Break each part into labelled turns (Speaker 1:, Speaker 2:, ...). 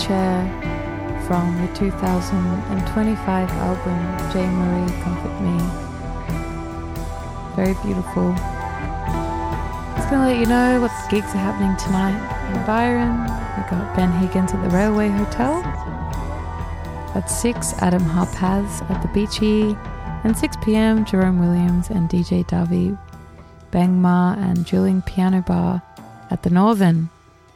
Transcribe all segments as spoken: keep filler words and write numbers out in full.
Speaker 1: Chair from the two thousand twenty-five album J. Marie Comfort Me. Very beautiful. Just going to let you know what gigs are happening tonight in Byron. We've got Ben Higgins at the Railway Hotel. At six, Adam Harpaz at the Beachy. And six p.m, Jerome Williams and D J Davi Bangma and Julian Piano Bar at the Northern.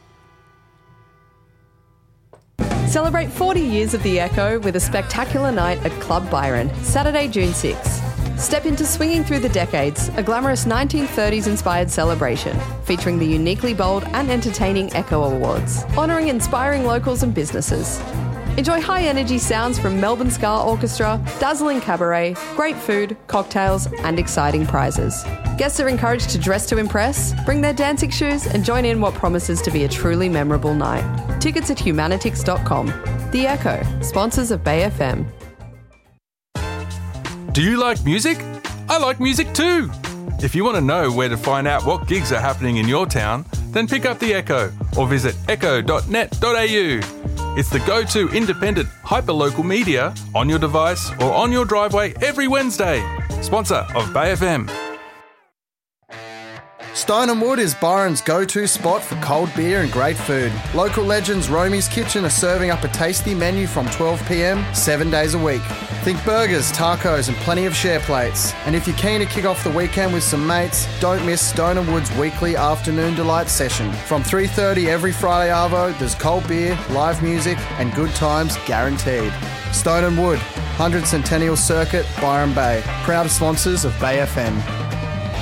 Speaker 2: Celebrate forty years of The Echo with a spectacular night at Club Byron, Saturday, June sixth. Step into Swinging Through the Decades, a glamorous nineteen thirties-inspired celebration featuring the uniquely bold and entertaining Echo Awards, honouring inspiring locals and businesses. Enjoy high-energy sounds from Melbourne Ska Orchestra, dazzling cabaret, great food, cocktails and exciting prizes. Guests are encouraged to dress to impress, bring their dancing shoes and join in what promises to be a truly memorable night. Tickets at humanitix dot com. The Echo, sponsors of Bay F M.
Speaker 3: Do you like music? I like music too! If you want to know where to find out what gigs are happening in your town, then pick up The Echo or visit echo dot net dot a u. It's the go-to independent, hyper-local media on your device or on your driveway every Wednesday. Sponsor of Bay F M.
Speaker 4: Stone and Wood is Byron's go-to spot for cold beer and great food. Local legends Romy's Kitchen are serving up a tasty menu from twelve p.m, seven days a week. Think burgers, tacos and plenty of share plates. And if you're keen to kick off the weekend with some mates, don't miss Stone and Wood's weekly afternoon delight session. From three thirty every Friday arvo, there's cold beer, live music and good times guaranteed. Stone and Wood, one hundred Centennial Circuit, Byron Bay. Proud sponsors of Bay F M.